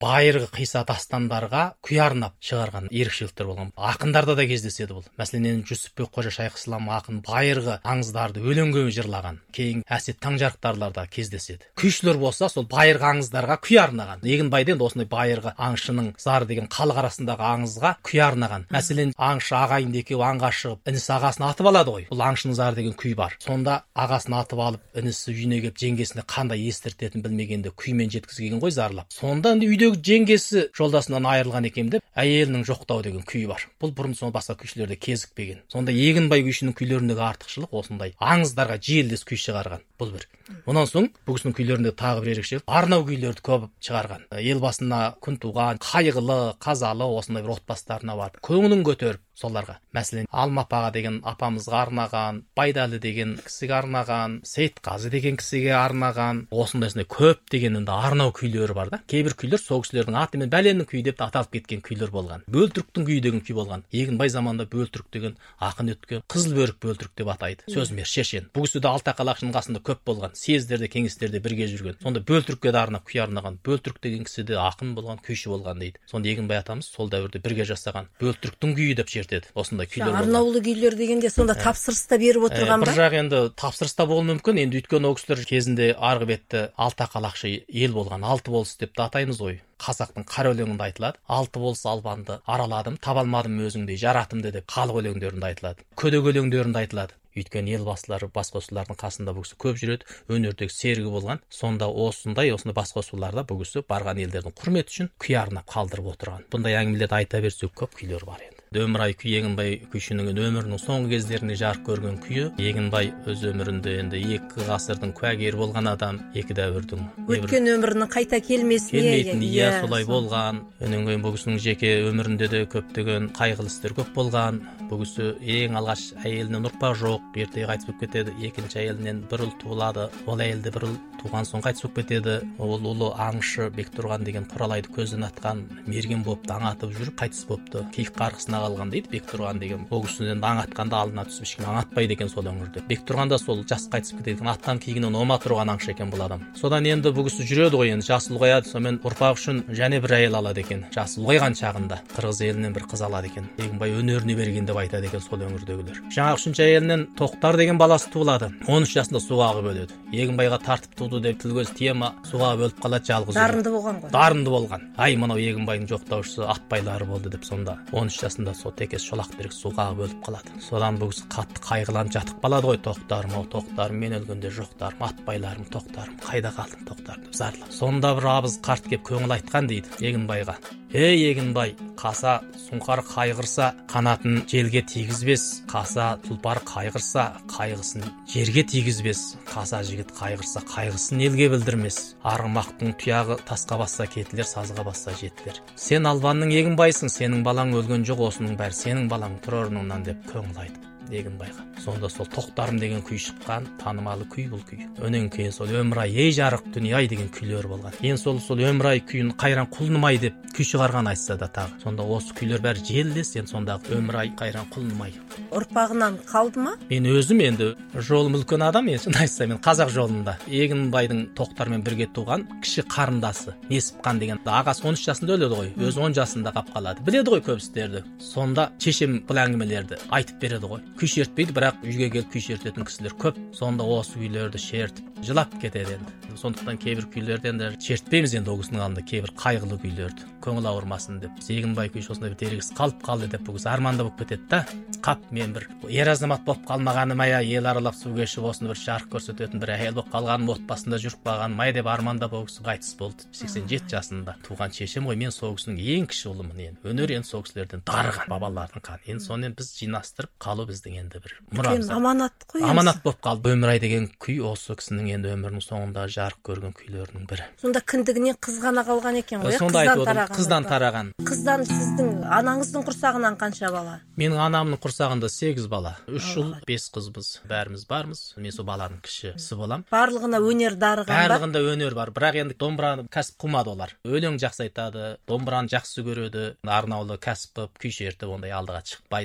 байырғы қиса дастандарға күй арнап шығарған ерекшеліктер болған. Ақындарда да кездеседі бұл. Мәселен, Жүсіпбек Қожа Шайхислам ақын байырғы аңыздарды өлеңге жырлаған. Кейін әсет Таңжарықтарларда кездеседі. Күйшілер болса, сол байырғы аңыздарға күй арнаған. Егінбайден де осындай байырғы аңшының зары деген халық арасындағы аңызға күй арнаған. Мәселен, аңшы ағайынды екеуі аңға шығып, інісі ағасын атып алады ғой. Бұл аңшының зары деген күй бар. Сонда ағасын атып алып, інісі үйіне келіп жеңгесіне қандай естіртетінін білмегенде күймен жеткізген ғой зарлап. Сонда үйдегі жеңгесі жолдасынан айырылған екен деп, әйелінің жоқтау деген күйі бар. Бұл бұрын соңды басқа күйшілерде кезікпеген. Сонда Егінбай күйшінің күйлеріндегі артықшылық осындай аңыздарға жиелдес күй шығарған. Бұл бір. Онан соң бұл кісінің күйлерінде тағы бір ерекшелік, арнау күйлерді көп шығарған. Ел басына күн туған, қайғылы, қазалы осындай бір отбасыларына барып, көңілін көтеріп соларға. Мәселен, Алмапаға деген апамызға арнаған, Байдалы деген кісіге арнаған, Сейітқазы деген кісіге арнаған, осындай көп деген енді арнау күйлері бар да. Кейбір күйлер сол кісілердің атымен бәленің күйі деп аталып кеткен күйлер болған. Бөлтүріктің күйі деген күй болған. Егінбай заманында Бөлтүрік деген ақын өткен, қызыл бөрік Бөлтүрік деп атайды. Сөзмер шешен. Бұл кісі де Алтақалақшының қасында көп болған. Съездерде, кеңестерде бірге жүрген. Сонда Бөлтүрікке де арнап күй арнаған. Бөлтүрік деген кісі де ақын болған, күйші болған дейді. Сонда Егінбай атамыз сол дәуірде бірге жасаған Бөлтүріктің күйі деп шертеді. Осындай күйлер болған. Арнаулы күйлер дегенде сонда тапсырыста беріп отырған ба? Бір жақ енді тапсырыста болуы мүмкін. Енді өйткені ол кісілер кезінде арғы бетті Алтақалақшы ел болған. 6 болыс деп те атаймыз ғой. Қазақтың қара өлеңінде айтылады. 6 болыс албанды араладым, таба алмадым өзіңдей жаратымды деп халық өлеңдерінде айтылады. Көдек өлеңдерінде айтылады. Өйткені ел басылары, басқосулардың қасында бұл кісі көп жүреді, өнердегі серігі болған. Сонда осындай басқосуларда бұл кісі барған елдердің құрметі үшін күй арнап қалдырып отырған. Бұндай әңгімелерді айта берсек көп күйлер бар енді. Өмірай күй Егінбай күйшінің өмірінің соңғы кездерінде жарық көрген күйі. Егінбай өз өмірінде енді 2 ғасырдың куәгері болған адам, 2 дәуірдің өткен өмірінің қайта келмейтін, солай болған. Өнен кейін бұл кісінің жеке өмірінде де көптеген қайғылы істер көп болған. Бұл кісі ең алғаш әйелінен ұрпақ жоқ, ертеге қайтыс болып кетеді. Екінші әйелінен бір ұл туылады. Ол әйелді бір ұл туған соң қайтыс болып кетеді. Ол ұлы аңшы Бектұрған деген Құралайды көзден атқан мерген болып аң атып жүріп қайтыс болыпты. Киік қарғысына қалған дейді Бектұрған деген. Ол кісіден аң атқанда алдына түсіп ешкім аң атпайды екен сол өңірде. Бектұрған да сол жас қайтыс кетеді екен. Аттан киігінен ома тұрған аңшы екен бұл адам. Содан енді бұл кісі жүреді ғой, енді жасы ұлғаяды. Сонымен ұрпақ үшін және бір әйел алады екен. Жасы ұлғайған шағында қырғыз елінен бір қыз алады екен. Егінбай өнеріне берген деп айтады екен сол өңірдегілер. Жаңағы үшінші әйелінен Тоқтар деген баласы туылады. 13 жасында суға ағып өледі. Егінбайға тартып туды деп тіл көз тиема, суға өліп қалады жалғыз. Дарынды болған ғой. Дарынды болған. Ай, мынау Егінбайдың жоқтаушысы атбайлары болды деп сонда 13 жасында сол текес Шолақберік суға ағып өліп қалады. Содан бұл кісі қатты қайғыланып жатып қалады ғой. Тоқтарым, ау Тоқтарым, мен өлгенде жоқтарым, атбайларым, Тоқтарым, қайда қалдың Тоқтарым деп зарлап. Сонда бір абыз қарт кеп көңіл айтқан дейді Егінбайға. Ей Егінбай, қаса сұңқар қайғырса, қанатын желге тигізбес, қаса тұлпар қайғырса, қайғысын жерге тигізбес, қаса жігіт қайғырса, қайғысын елге білдірмес. Арғымақтың тұяғы тасқа басса кетілер, сазға басса жетілер. Сен Албанның Егінбайсың, сенің балаң өлген жоқ, осының бәрі сенің балаң тұр орныңнан деп көңіл айтып Егінбайға. Сонда сол Тоқтарым деген күй шыққан, танымалы күй бұл күй. Өнен кейін сол Өмірай ей жарық дүние-ай деген күйлер болған. Енді сол Өмірай күйін Қайран Құлыным-ай деп күй шығарған айтса да тағы. Сонда осы күйлер бәрі желілес, енді сондағы Өмірай, Қайран Құлыным-ай. Ұрпағынан қалды ма? Мен өзім енді жолым үлкен адам, енді айтса мен қазақ жолында. Егінбайдың Тоқтармен бірге туған кіші қарындасы Несіпқан деген ағасы 13 жасында өледі ғой. Өзі 10 жасында қап қалады. Біледі ғой көп істерді. Сонда шешем бұл әңгімелерді айтып береді ғой. Күй шертпейді, бірақ үйге келіп күй шертетін кісілер көп. Сонда осы күйлерді шертіп жылап кетеді енді. Сондықтан кейбір күйлерді енді шертпейміз енді ол кісінің алдында, кейбір қайғылы күйлерді. Көңіл ауырмасын деп. Егінбай күйші осындай бір дерексіз қалып қалды деп бұл кісі арманда болып кетеді да. Қап мен бір ер азамат болып қалмағаным ай, ел аралап су кешіп осыны бір жарық көрсететін бір әйел болып қалғаным, отбасында жүріп қалғаным ай деп арманда бұл кісі қайтыс болды. 87 жасында. Туған шешем ғой, мен сол кісінің ең кіші ұлымын енді. Өнер енді сол кісілерден дарыған бабалардың қаны. Енді соны біз жинастырып қалу біздің енді бір мұрамыз. Аманат қой. Аманат болып қалды. Өмірай деген күй осы кісінің енді өмірінің соңында жарық көрген күйлерінің бірі. Сонда кіндігінен қыз ғана қалған екен ғой. Қыздан тараған. Қыздан сіздің анаңыздың құрсағынан қанша бала? Менің анамның құрсағында 8 бала. 3 ұл, 5 қызбыз. Бәріміз бармыз. Мен сол баланың кішісі болам. Барлығына өнер дарыған ба? Барлығында өнер бар. Бірақ енді домбыраны кәсіп қылмады олар. Өлең жақсы айтады, домбыраны жақсы көреді. Арнаулы кәсіп қылып, күй шертіп, ондай алдыға шықпайтын.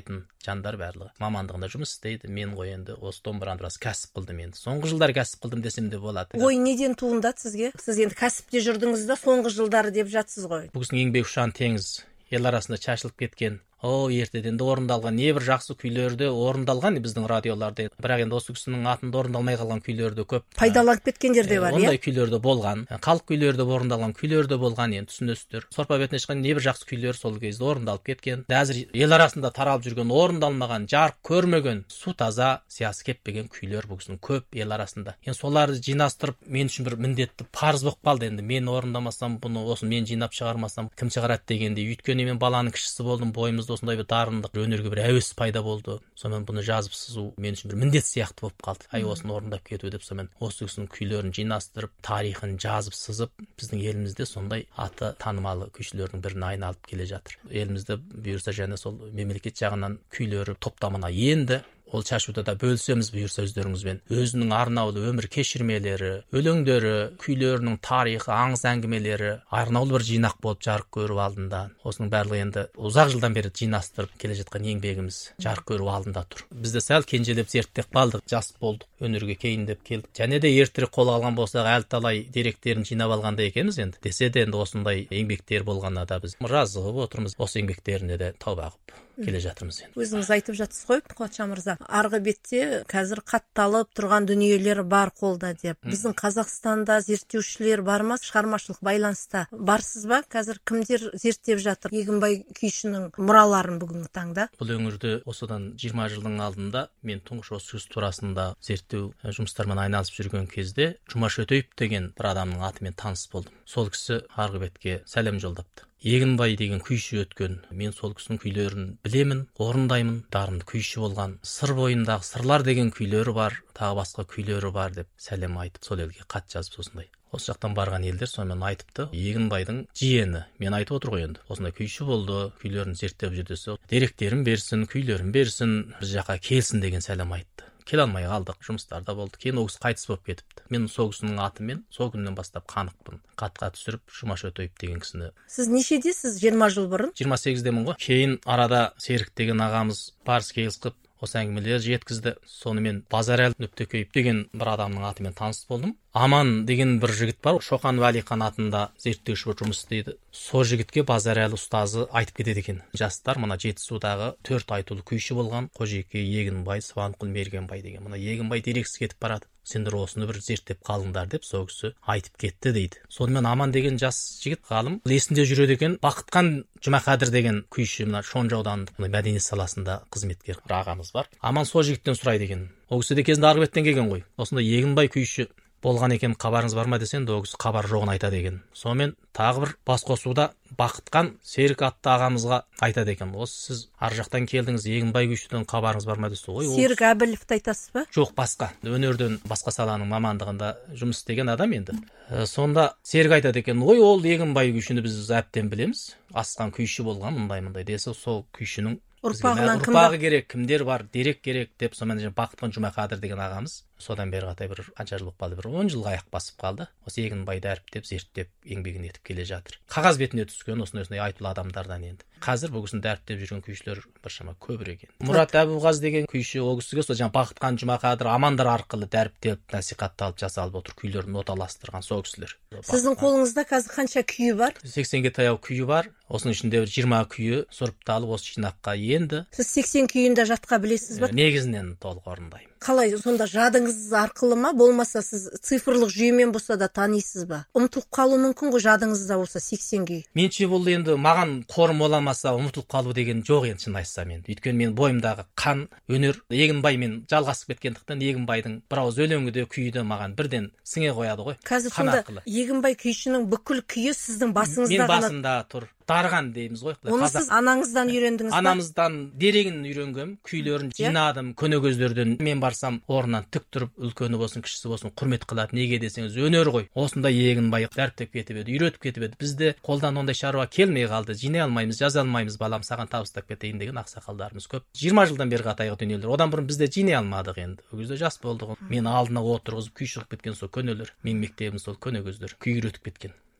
жандар барлығы мамандығында жұмыс істейді. Мен ғой енді осы домбыраны біраз кәсіп қылдым енді. Соңғы жылдар кәсіп қылдым десем де болады. Ой, неден туындады сізге? Сіз енді кәсіпте жүрдіңіз да соңғы жылдары деп жатсыз ғой. Бұл кісінің еңбек ұшан теңіз ел арасында шашылып кеткен. Ертеден де орындалған небір жақсы күйлерді орындалған біздің радиоларда. Бірақ енді осы кісінің атында орындалмай қалған күйлерді көп. Пайдаланып кеткендер де бар, ондай күйлерді болған. Халық күйлерді орындалған күйлерді болған, енді түсінесіздер. Сорпа бетіне шыққан небір жақсы күйлер сол кезде орындалып кеткен. Әзір ел арасында таралып жүрген, орындалмаған, жарық көрмеген, су таза, сиясы кеппеген күйлер бұл кісінің көп ел арасында. Енді соларды жинастырып, мен үшін бір міндетті парыз болып қалды. Енді мен орындамасам, бұны осы мен жинап шығармасам, кім шығарады дегенде. Өйткені мен баланың кішісі болдым, бойымызда осындай бір дарындық, өнерге бір әуес пайда болды. Сонымен бұны жазып сызу мен үшін бір міндет сияқты болып қалды. Осыны орындап кету деп, сонымен осы кісінің күйлерін жинастырып, тарихын жазып сызып, біздің елімізде сондай аты танымалы күйшілердің біріне айналып келе жатыр. Елімізде бұйырса және сол мемлекет жағынан күйлері топтамына енді. Ол шашуда да бөлсеміз бұйырса өздеріңізбен. Өзінің арнаулы өмір кешірмелері, өлеңдері, күйлерінің тарихы, аңыз әңгімелері арнаулы бір жинақ болып жарық көру алдында. Осының барлығы енді ұзақ жылдан бері жинастырып келе жатқан еңбегіміз жарық көру алдында тұр. Біз де сәл кенжелеп зерттеп қалдық, жас болдық, өнерге кейіндеп келдік. Және де ертерек қолға алған болсақ, әлі талай деректерін жинап алғанда екенбіз енді. Десе де енді осындай еңбектер болғанда да біз разығып отырмыз. Осы еңбектеріне де тауба қылып келе жатырмыз енді. Өзіңіз айтып жатсыз ғой, Қуатжан мырза, арғы бетте қазір қатталып тұрған дүниелер бар қолда деп. Біздің Қазақстанда зерттеушілер бар ма? Шығармашылық байланыста барсыз ба? Қазір кімдер зерттеп жатыр Егінбай күйшінің мұраларын бүгінгі таңда? Бұл өңірде осыдан 20 жылдың алдында мен тұңғыш осы сөз турасында зерттеу жұмыстармен айналысып жүрген кезде Жұмаш Өтеев деген бір адамның атымен таныс болдым. Сол кісі арғы бетке сәлем жолдапты. Егінбай деген күйші өткен. Мен сол кісінің күйлерін білемін, орындаймын. Дарынды күйші болған. Сыр бойындағы сырлар деген күйлері бар, тағы басқа күйлері бар деп сәлем айтып, сол елге хат жазып осындай. Осы жақтан барған елдер сонымен айтыпты. Егінбайдың жиені, мен айтып отыр ғой енді. Осындай күйші болды, күйлерін зерттеп жүрдесі. Деректерін берсін, күйлерін берсін, біз жаққа келсін деген сәлем айтты. Келе алмай қалдық, жұмыстарда болды. Кейін ол кісі қайтыс болып кетіпті. Мен сол кісінің атымен сол күннен бастап қанықпын. Хатқа түсіріп, Жұмаш Өтеев деген кісіні. Сіз нешедесіз 20 жыл бұрын? 28-демін ғой. Кейін арада Серік деген ағамыз барыс келіс қып, осы әңгімелер жеткізді. Сонымен Базарәлі Нүктекеев деген бір адамның атымен таныс болдым. Аман деген бір жігіт бар, Шоқан Валихан атында зерттеуші болып жұмыс істейді. Сол жігітке Базарәлі ұстазы айтып кетеді екен. Жастар, мына Жетісудағы 4 айтулы күйші болған Қожеке, Егінбай, Сыбанқұл, Мергенбай деген. Мына Егінбай дерексіз кетіп барады. Сендер осыны бір зерттеп қалыңдар деп сол кісі айтып кетті дейді. Сонымен Аман деген жас жігіт ғалым есінде жүреді екен. Бақытқан Жұмақадыр деген күйші, мына Шонжа ауданында мәдениет саласында қызметкер ағамыз бар. Аман сол жігіттен сұрайды екен. Ол кісі де кезінде арғы беттен келген ғой. Осындай Егінбай күйші болған екен, хабарыңыз бар ма десен, ол кісі хабар жоғын айтады екен. Сонымен тағы бір бас қосуда Бақытқан Серік атты ағамызға айтады екен. Осы сіз ар жақтан келдіңіз, Егінбай күйшіден хабарыңыз бар ма десе, ой, Серік Әбіловті айтасыз ба? Жоқ, басқа. Өнерден басқа саланың мамандығында жұмыс істеген адам енді. Сонда Серік айтады екен, ой, ол Егінбай күйшіні біз әбден білеміз. Асқан күйші болған, мұндай десе, сол күйшінің ұрпағы керек, кімдер бар, дерек керек деп, сонымен Бақытқан Жұмақадыр деген ағамыз содан бері қаратай бір қанша жыл болып қалды, бір 10 жылға аяқ басып қалды. Осы Егінбайды әріптеп, зерттеп, еңбегін етіп келе жатыр. Қағаз бетіне түскен осындай айтулы адамдардан енді. Қазір бұл кісіні дәріптеп жүрген күйшілер біршама көбірек. Мұрат Әбуғаз деген күйші, ол кісіге сол Бақытқан Жұмақадыр Амандар арқылы дәріптеліп, насихатталып жасалып отыр, күйлерін ноталастырған сол кісілер. Сіздің қолыңызда қазір қанша күйі бар? 80-ге таяу күйі бар. Осының ішінде 20 күйі сұрыпталып осы жинаққа енді. Сіз 80 күйін де жатқа білесіз ба? Негізінен толық орындаймын. Қалай, сонда жадыңыз арқылы ма, болмаса сіз цифрлық жүйемен болса да танисыз ба? Ұмытылып қалу мүмкін ғой жадыңызда болса 80 күй. Менше бұл енді маған қорым оламаса ұмытылып қалу деген жоқ енді, шын айтсам енді. Өйткені мен бойымдағы қан, өнер Егінбаймен жалғасып кеткендіктен Егінбайдың бір ауыз өлеңі де күйі де маған бірден сіңе қояды ғой. Қазір сонда Егінбай күйшінің бүкіл күйі сіздің басыңызда мен басында тұр. Дарған дейміз ғой. Оны сіз анаңыздан үйрендіңіз ба? Анамыздан дерегін үйренгем, күйлерін жинадым, көнекөздерден. Мен барсам орнынан тік тұрып, үлкені болсын, кішісі болсын, құрмет қылады. Неге десеңіз, өнер ғой. Осындай Егінбай дәріптеп кетіп еді, үйретіп кетіп еді. Бізде қолдан ондай шаруа келмей қалды. Жинай алмаймыз, жаза алмаймыз, балам, саған табыстап кетейін деген ақсақалдарымыз көп. 20 жылдан бері қатайғы дүниелер. Одан бұрын бізде жинай алмадық енді. Ол кезде жас болдық. Мен алдына отырғызып күй шығып кеткен сол көнелер. Мен мектебім сол көнекөздер. Күй үйретіп кеткен.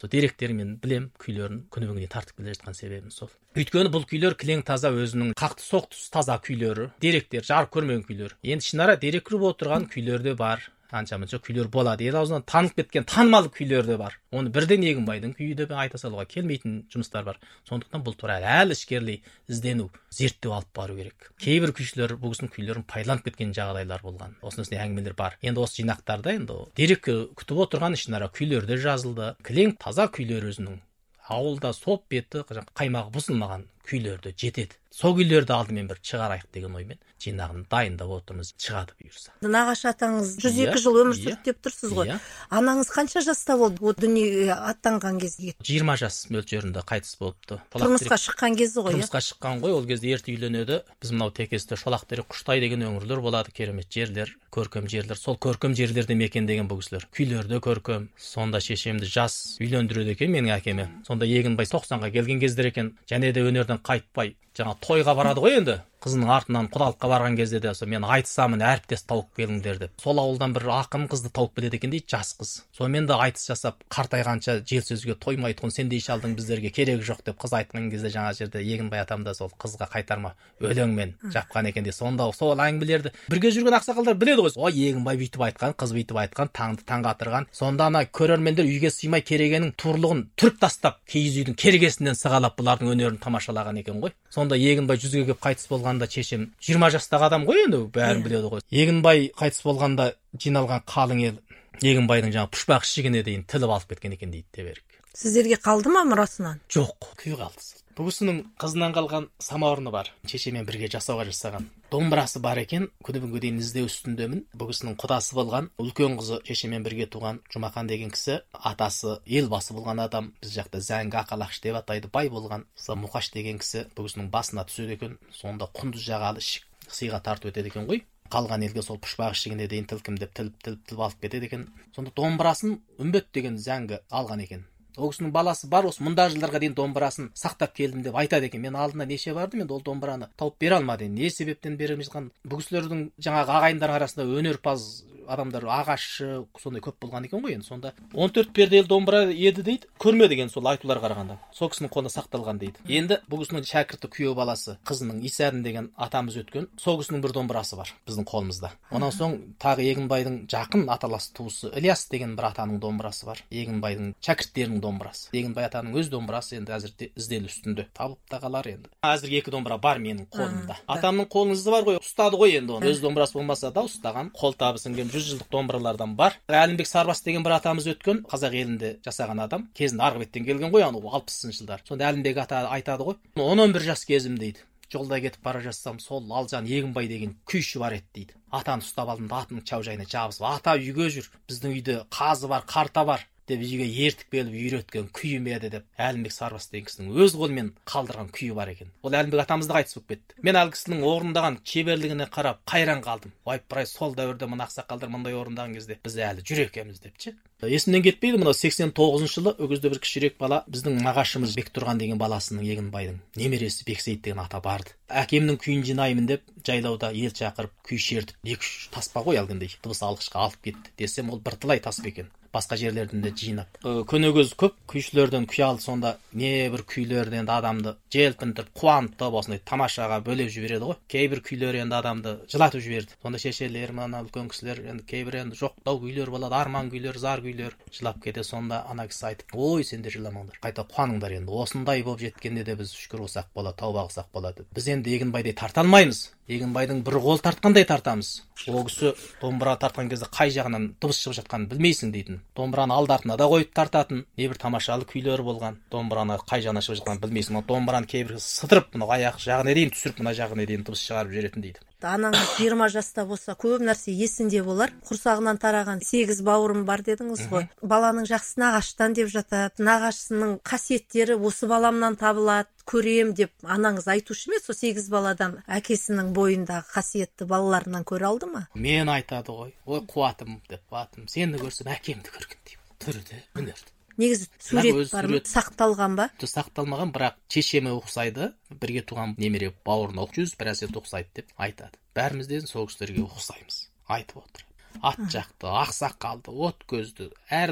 деректер мен білем, күйлерін күні бүгінге тартып келе жатқан себебім сол. Өйткені бұл күйлер кілең таза өзінің қақты соқтысы таза күйлері, деректер, жарық көрмеген күйлер. Енді ішінара дерек көріп отырған күйлер де бар. Анша-мұнша күйлер болады. Ел аузынан танып кеткен танымал күйлер де бар. Оны бірден Егінбайдың күйі деп айта салуға келмейтін жұмыстар бар. Сондықтан бұл туралы әлі ішкерлей іздену, зерттеу алып бару керек. Кейбір күйшілер бұл кісінің күйлерін пайдаланып кеткен жағдайлар болған. Осындай әңгімелер бар. Енді осы жинақтарда енді дерек күтіп отырған ішінара күйлер де жазылды. Кілең таза күйлер өзінің ауылда соп беті қаймағы бұзылмаған күйлерді жетеді. Сол күйлерді алдымен бір шығарайық деген оймен жинағын дайындап отырмыз, шығады бұйырса. Нағашы атаңыз 102 жыл өмір сүрді деп тұрсыз ғой. Анаңыз қанша жаста болды ол дүниеге аттанған кезге? 20 жас мөлшерінде қайтыс болыпты. Тұрмысқа шыққан кезі ғой. Тұрмысқа шыққан ғой, ол кезде ерте үйленеді. Біз мынау Текесте Шолақтерек, Құштай деген өңірлер болады, керемет жерлер, көркем жерлер. Сол көркем жерлерде мекендеген бұл кісілер. Күйлерді көркем. Сонда шешемді жас үйлендіреді екен менің әкеме. Сонда Егінбай 90-ға келген кездер екен. Және де өнерден қайтпай жаңа тойға барады ғой енді. Қызының артынан құдалыққа барған кезде де мен айтысамын, әріптес тауып келіңдер деп. Сол ауылдан бір ақын қызды тауып келеді екен дейді, жас қыз. Сонымен де айтыс жасап, қартайғанша жел сөзге тоймайтұғын сендей шалдың біздерге керегі жоқ деп қыз айтқан кезде жаңа жерде Егінбай атам да сол қызға қайтарма өлеңмен жапқан екен де. Сонда сол әңгімелерді бірге жүрген ақсақалдар біледі ғой. Ой, Егінбай бүйтіп айтқан, қыз бүйтіп айтқан, таңды таңға атырған. Сонда ана көрермендер үйге сыймай керегенің турлығын түріп тастап, киіз үйдің керегесінен сығалап бұлардың өнерін тамашалаған екен ғой. Сонда Егінбай жүзге келіп қайтыс болғанда шешем 20 жастағы адам ғой енді, бәрін біледі ғой. Егінбай қайтыс болғанда жиналған қалың ел Егінбайдың жаңа пұшпақ ішігіне дейін тіліп алып кеткен екен дейді Теберік. Сіздерге қалды ма мұрасынан? Жоқ, күй қалды. Бұл кісінің қызынан қалған самаурыны бар. Шешемен бірге жасауға жасаған. Домбырасы бар екен, күні бүгінге дейін іздеу үстіндемін. Бұл кісінің құдасы болған, үлкен қызы шешемен бірге туған Жұмақан деген кісі, атасы елбасы болған адам, біз жақта Зәңгі Ақалақшы деп атайды, бай болған. Мұқаш деген кісі бұл кісінің басына түседі екен, сонда құндыз жағалы ішік сыйға тартып өтеді екен ғой. Қалған елге сол пұшпақ ішігіне дейін тілкімдеп тіліп алып кетеді екен. Сонда домбырасын Үмбет деген Зәңгі алған екен. Ол кісінің баласы бар, осы мұнда жылдарға дейін домбырасын сақтап келдім деп айтады екен. Мен алдына неше бардым, енді ол домбыраны тауып бере алмадым. Не себептен береміз қан? Бұл кісілердің жаңағы ағайындар арасында өнерпаз адамдар, ағашшы сондай көп болған екен ғой енді. Сонда 14 перделі домбыра еді дейді, көрмеді деген сол айтулар қарағанда. Сол кісінің қолында сақталған дейді. Енді бұл кісінің шәкірті күйеу баласы, қызының Исәрін деген атамыз өткен, сол кісінің бір домбырасы бар біздің қолымызда. Онан соң тағы Егінбайдың жақын аталас туысы Ілияс деген бір атаның домбырасы бар. Егінбайдың шәкірттерінің домбырасы. Егінбай атаның өз домбырасы енді әзір іздеу үстінде. Табылып та қалар енді. Әзір 2 домбыра бар менің қолымда. Атамның қолыңызда бар ғой, ұстады ғой енді оны. Өз домбырасы болмаса да ұстаған, қолтабы сіңген 100 жылдық домбыралардан бар. Әлімбек Сарбас деген бір атамыз өткен, қазақ елінде жасаған адам. Кезінде арғы беттен келген ғой, аны 60-шы жылдар. Сонда Әлімбек ата айтады ғой, 10-11 жас кезім дейді. Жолда кетіп бара жатсам, сол Алжан Егінбай деген күйші бар еді дейді. Атаны ұстап алдым да атының чаужайына жабысып, ата үйге жүр, біздің үйде қазы бар, қарта бар деп үйге ертіп келіп үйреткен күйім еді деп Әлімбек Сарбас деген кісінің өз қолымен қалдырған күйі бар екен. Ол Әлімбек атамыз да қайтыс болып кетті. Мен ал кісінің орындаған шеберлігіне қарап қайран қалдым. Ойпыр-ай, сол дәуірде мына ақсақалдар мындай орындаған кезде біз әлі жүр екенбіз депші. Есімнен кетпейді, мынау 89 жылы ол кезде бір кішірек бала, біздің нағашымыз Бектұрған деген баласының, Егінбайдың немересі Бексейіт деген ата барды. Әкемнің күйін жинаймын деп жайлауда ел шақырып күй шертіп 2-3 таспа ғой алғандай дыбыс алғышқа алып кетті десем, ол бірталай таспа екен. Басқа жерлерден де жинап. Көнегөз көп күйшілерден күй алды, сонда не бір күйлерден де адамды желпінтіп, қуантып, осындай тамашаға бөлеп жібереді ғой. Кейбір күйлер енді адамды жылатып жіберді. Сонда шешелерім, ана үлкен кісілер, енді кейбір енді жоқтау күйлер болады, арман күйлер, зар күйлер жылап кете. Сонда ана кісі айтып, ой, сендер жыламаңдар, қайта қуаныңдар енді. Осындай болып жеткенде де біз шүкір болсақ болады, тауба қылсақ болады. Біз енді Егінбайдай тарта алмаймыз. Егінбайдың бір қол тартқандай тартамыз. Ол кісі домбыра тартқан кезде қай жағынан дыбыс шығып жатқанын білмейсің дейтін. Домбыраны алды артына да қойып тартатын. Не бір тамашалы күйлері болған. Домбыраны қай жағынан шығып жатқанын білмейсің. Домбыраны кейбір сыдырып, мына аяқ жағына дейін түсіріп, мына жағына дейін дыбыс шығарып жүретін дейді. Анаңыз 20 жаста болса, көп нәрсе есінде болар. Құрсағынан тараған 8 бауырым бар дедіңіз ғой. Баланың жақсы нағаштан деп жатады. Нағашысының қасиеттері осы баламнан табылады, көрем деп анаңыз айтушы ме? Сол 8 баладан әкесінің бойындағы қасиетті балаларынан көре алды ма? Мен айтады ғой, ой қуатым деп, қуатым, сені көрсем әкемді көрген деймін. Түрді, өнерді. Негізі сурет бар ма? Сақталған ба? Сақталмаған, бірақ шешеме ұқсайды, бірге туған немере бауырына ұқсайды, бір әсет ұқсайды деп айтады. Бәрімізден сол кісілерге ұқсаймыз, айтып отыр. Ат жақты, ақсақалды, от көзді, әрлі адам.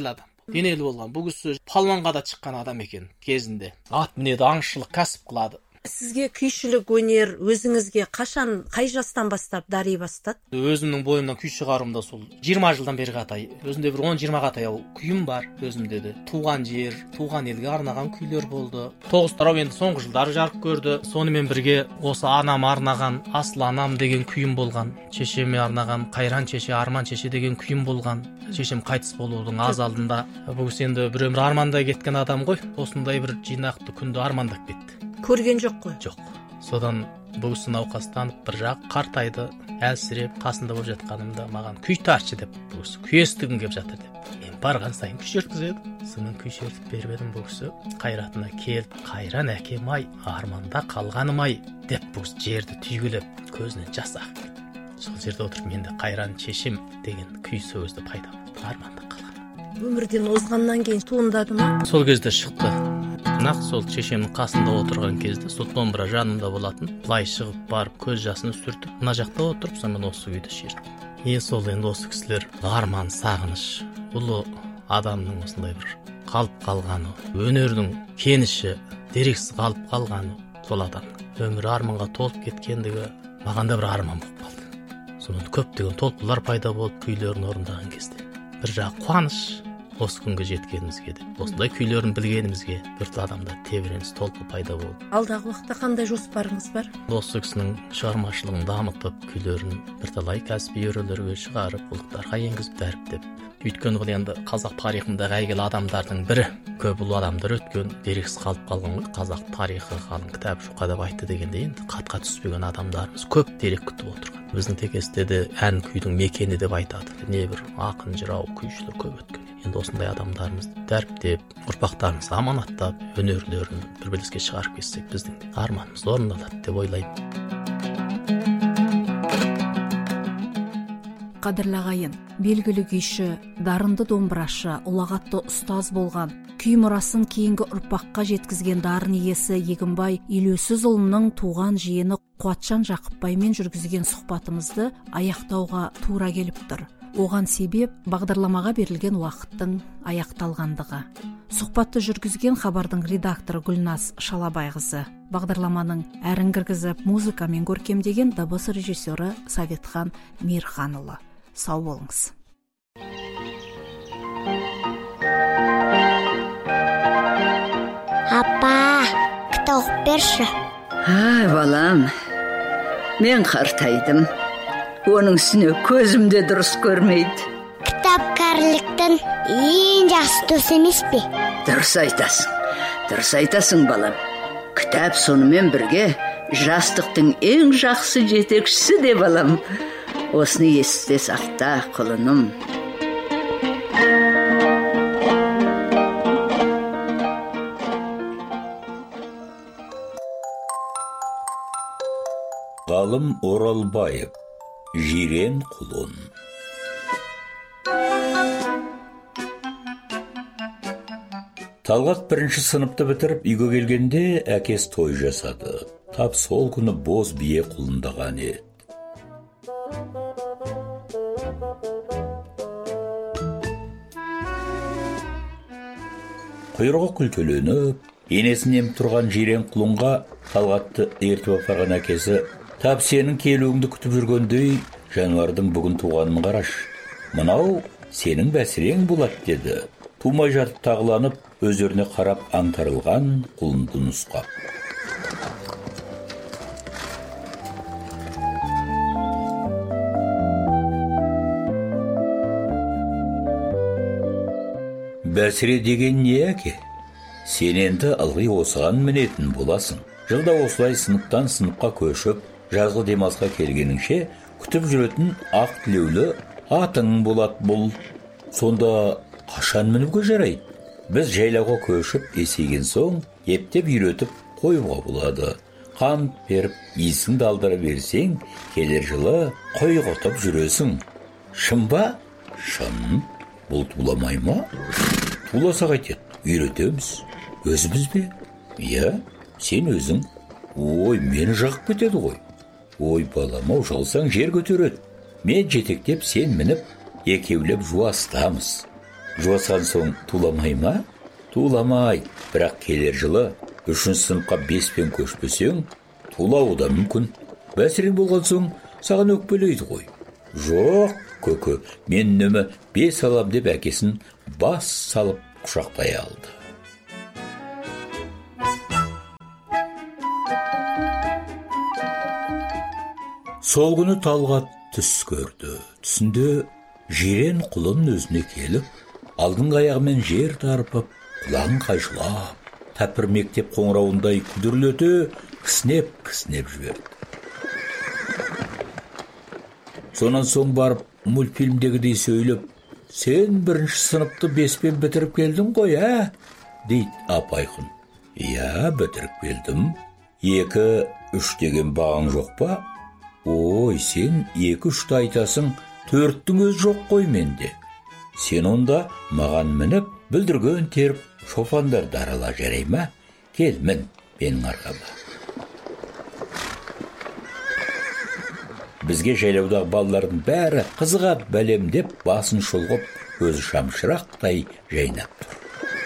денелі болған. Бұл кісі палуанға да шыққан адам екен кезінде. Ат мінеді, аңшылық кәсіп қылады. Сізге күйшілік өнер өзіңізге қашан, қай жастан бастап дари бастады? Өзімнің бойымнан күй шығарымда сол 20 жылдан бері қатай. Өзімде бір 10-20-ға таяу күйім бар өзімде де. Туған жер, туған елге арнаған күйлер болды. 9 тарау енді соңғы жылдары жарық көрді. Сонымен бірге осы анам арнаған Асыл анам деген күйім болған. Шешеме арнаған Қайран шеше, Арман шеше деген күйім болған. Шешем қайтыс болудың аз алдында. Бұл енді бір өмір армандай кеткен адам ғой. Осындай бір жинақты күнді армандап кетті. Көрген жоқ қой? Жоқ. Содан бұл кісі науқастанып бір жақ қартайды, әлсіреп қасында болып жатқанымда маған күй тартшы деп, бұл кісі күй естігім келіп жатыр деп. Мен барған сайын күй шерткізеді. Содан күй шертіп беріп едім, бұл кісі қайратына келіп, Қайран әкем ай, арманда қалғаным ай деп бұл жерді түйгілеп, көзінен жас ағып. Сол жерде отырып мен де Қайран шешем деген күй сөзді пайда болды. Арманда қалған. Өмірден озғаннан кейін туындады ма? Сол кезде шықты. Нақ сол шешемнің қасында отырған кезде сол домбыра жанымда болатын. Былай шығып барып көз жасын сүртіп, мына жақта отырып, сонымен осы күйді шерттім. Сол енді осы кісілер арман, сағыныш, ұлы адамның осындай бір қалып қалғаны, өнердің кеніші, дерексіз қалып қалғаны, сол адамның өмірі арманға толып кеткендігі маған да бір арман болып қалды. Сонымен көптеген толқулар пайда болды күйлерін орындаған кезде. Бір жағы қуаныш, осы күнге жеткенімізге де, осындай күйлерін білгенімізге бір адамда тебіреніс толқу пайда болды. Алдағы уақытта қандай жоспарыңыз бар? Осы кісінің шығармашылығын дамытып, күйлерін бірталай кәсіби өрелерге шығарып, ұлықтарға енгізіп дәріптеп. Өйткені бұл енді қазақ тарихындағы әйгілі адамдардың бірі. Көп ұлы адамдар өткен, дерексіз қалып қалған ғой. Қазақ тарихы қалың кітап шұқа деп айтты дегенде енді қатқа түспеген адамдарымыз көп дерек күтіп отырған. Біздің текесте де ән күйдің мекені деп айтады. Не бір ақын, жырау, күйшілер көп өткен. Енді осындай адамдарымызды дәріптеп, ұрпақтарымызға аманаттап, өнерлерін бір белеске шығарып кетсек, біздің арманымыз орындалады деп ойлаймын. Қадірлі ағайын, белгілі күйші, дарынды домбырашы, ұлағатты ұстаз болған, күй мұрасын кейінгі ұрпаққа жеткізген дарын иесі Егінбай Елеусізұлының туған жиені Қуатжан Жақыпбаймен жүргізген сұхбатымызды аяқтауға тура келіп тұр. Оған себеп бағдарламаға берілген уақыттың аяқталғандығы. Сұхбатты жүргізген хабардың редакторы Гүлназ Шалабайқызы, бағдарламаның әрін кіргізіп музыкамен көркемдеген дыбыс режиссері Советхан Мейірханұлы. Сау болыңыз. Апа, кітап берші. Балам, мен қартайдым. Оның үстіне көзімде дұрыс көрмейді. Кітап кәріліктің ең жақсы досы емес пе? Дұрыс айтасың балам. Кітап сонымен бірге жастықтың ең жақсы жетекшісі де балам. Осыны есте сақта, құлыным. Ғалым Оралбаев, Жирен құлын. Талғат бірінші сыныпты бітіріп үйге келгенде әкесі той жасады. Тап сол күні боз бие құлындаған еді. Құйрығы күлтеленіп, енесін еміп тұрған Жирен құлынға Талғатты ертіп апарған әкесі: «Тап сенің келуіңді күтіп жүргендей, жануардың бүгін туғанын қараш. Мынау сенің бәсірең болады» деді. Тумай жатып тағыланып, өздеріне қарап аңтарылған құлынды нұсқап. «Бәсіре деген не әке? Сен енді ылғи осыған мінетін боласың. Жылда осылай сыныптан сыныпқа көшіп, жазғы демалысқа келгеніңше күтіп жүретін ақ тілеулі атың болады бұл. Сонда қашан мінуге жарайды? Біз жайлауға көшіп есейген соң ептеп үйретіп қоюға болады. Қант беріп, иісіңді алдыра берсең, келер жылы қой қотып жүресің. Шын ба?» «Шын. Бұл туламай ма?» «Туласа қайтеді, үйретеміз. Өзіміз бе?» «Иә, сен өзің». «Ой, мені жағып кетеді ғой». «Ой, балам-ау, жолсаң жер көтереді. Мен жетектеп, сен мініп, екеулеп жуастамыз. Жуасқан соң туламай ма? Туламай, бірақ келер жылы 3-ші сыныпқа 5-пен көшпесең, тулауы да мүмкін. Бәсірең болған соң саған өкпелейді ғой. Жоқ, көке, мен үнемі 5 алам деп әкесін бас салып құшақтай алды. Сол күні Талғат түс көрді. Түсінде жирен құлын өзіне келіп, алдыңғы аяғымен жер тарпып, құлағын қайшылап, тәпір мектеп қоңырауындай күдірлете кіснеп жіберді. Сонан соң барып мультфильмдегідей сөйлеп, сен 1-ші сыныпты 5-пен бітіріп келдің ғой, дейді апайқын. Я, бітіріп келдім. 2-3 деген бағаң жоқ па? Ой, сен 2-3-ті айтасың, 4-тің өз жоқ қой менде. Сен онда маған мініп, бүлдірген теріп, шофандар дарала жарай ма? Кел, мін, менің арқама. Бізге жайлаудағы балалардың бәрі қызығат бәлем деп басын шұлғып, өзі шамшырақтай жайнап тұр.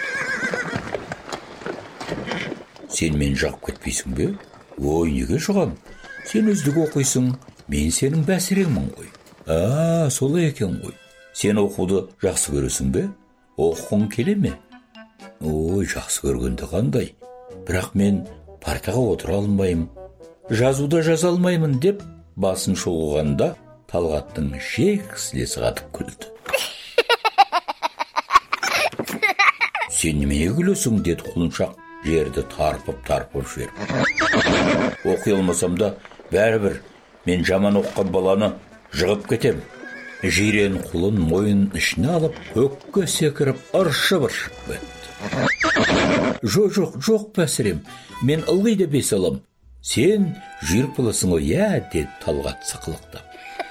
Сен мен жағып кетпейсің бе? Ой, неге шығам? Сен үздік оқисың, мен сенің бәсіреңмін ғой. Солай екен ғой. Сен оқуды жақсы көресің бе? Оқығың келе ме? Ой, жақсы көргенде қандай. Бірақ мен партаға отыра алмаймын, жазуда жаза алмаймын деп басын шұлғығанда Талғаттың жек сілесі қатып күлді. Сен немене күлесің, деді құлыншақ жерді тарпып жіберіп. Оқи алмасам да бәрібір мен жаман оққан баланы жығып кетем. Жирен құлын мойын ішіне алып, көкке секіріп, ыршып кетті. Жоқ, бәсірем, мен ылғи да 5 алам. Сен жүйрік боласың ғой, деді Талғат сықылықтап.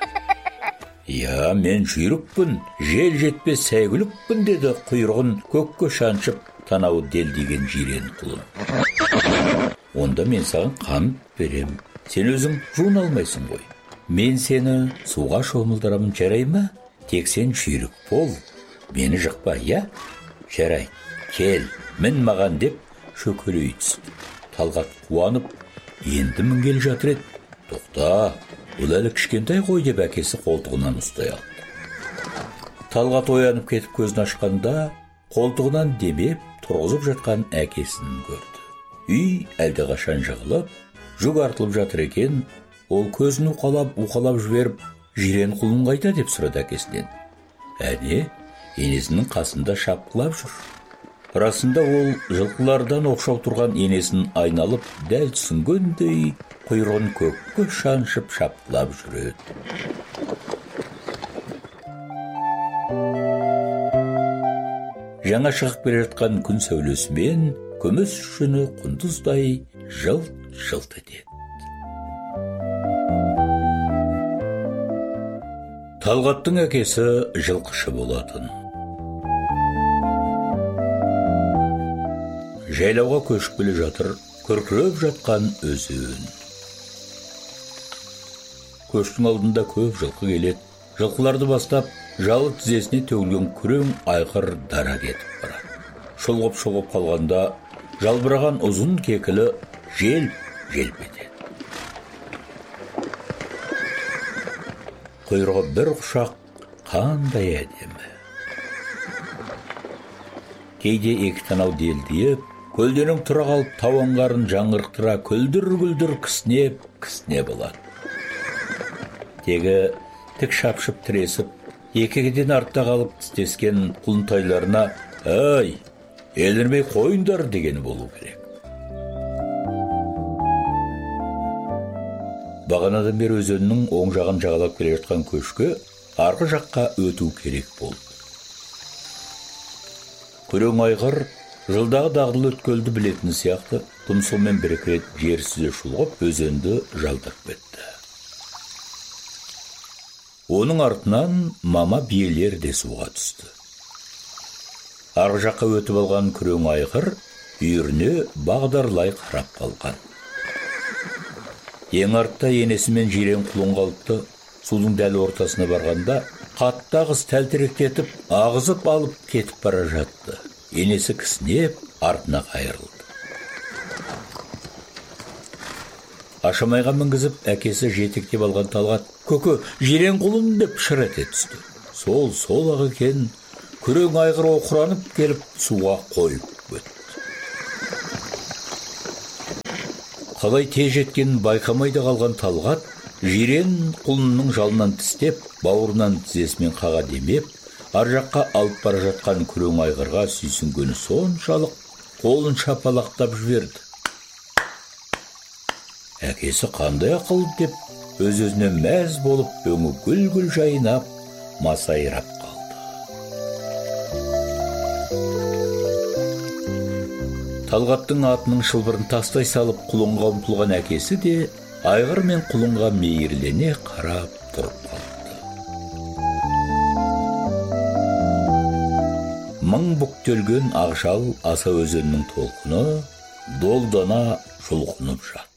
Мен жүйрікпін, жел жетпес сәйгүлікпін, деді құйрығын көкке шаншып, танауы делдеген жирен құлын. Онда мен саған қант берем. Сен өзің жуын алмайсың ғой. Мен сені суға шомылдырамын, жарай ма? Тек сен жүйрік бол, мені жықпа, Жарай, кел, мін маған деп шөкелей түсті. Талғат қуанып, енді мінгелі жатыр еді. Тоқта, бұл әлі кішкентай ғой, деп әкесі қолтығынан ұстай алды. Талғат оянып кетіп көзін ашқанда, қолтығынан демеп тұрғызып жатқан әкесін көрді. Үй әлдеқашан жығылып, жүк артылып жатыр екен. Ол көзін уқалап жіберіп, жирен құлын қайда деп сұрады әкесінен. Енесінің қасында шапқылап жүр. Расында ол жылқылардан оқшау тұрған енесін айналып, дәл түсінгендей құйрығын көкке шаншып шапқылап жүреді. Жаңа шығып келе жатқан күн сәулесімен күміс жүні құндыздай жылт етеді. Талғаттың әкесі жылқышы болатын. Жайлауға көшіп келе жатыр, күркіреп жатқан өзен. Көштің алдында көп жылқы келеді. Жылқыларды бастап, жалы тізесіне төгілген күрең айғыр дара кетіп барады. Шұлғып қалғанда, жалбыраған ұзын кекілі желп етеді. Құйрығы бір құшақ қандай әдемі. Кейде 2 танау делдиіп, көлденің тұра қалып тауанғарын жаңғырықтыра күлдір кіснеп болады. Тегі тік шапшып тіресіп, екіден артта қалып тістескен құлынтайларына елірмей қойындар дегені болу керек. Бағанадан бері өзеннің оң жағын жағалап келе жатқан көшке арғы жаққа өту керек болды. Күрең айғыр жылдағы дағдылы өткелді білетін сияқты тұмсығымен бір-екі рет жер сүзе шұлғып өзенді жалдап кетті. Оның артынан мама биелер де суға түсті. Арғы жаққа өтіп алған күрең айғыр үйіріне бағдарлай қарап қалған. Ең артта енесі мен жирен құлын қалыпты. Судың дәл ортасына барғанда Қатта қыз тәлтіректетіп, ағызып алып кетіп бара жатты. Енесі кісінеп, артына қайырылды. Ашамайға мінгізіп, әкесі жетектеп алған Талғат, көке, жирен құлын деп шыр ете түсті. Сол ақ екен, күрең айғыр оқыранып келіп, суға қойып өтті. Қалай тез жеткенін байқамайда қалған Талғат, жирен құлынның жалынан тістеп, бауырынан тізесімен қаға демеп, ар жаққа алып бара жатқан күрең айғырға сүйсінгені соншалық қолын шапалақтап жіберді. Әкесі қандай ақыл деп, өз-өзіне мәз болып, өңі гүл-гүл жайнап, масайрап қалды. Талғаттың атының шылбырын тастай салып құлынға ұмтылған әкесі де айғыр мен құлынға мейірлене қарап тұрып қалды. Мың бүктелген ақжал аса өзеннің толқыны долдана жұлқынып жатты.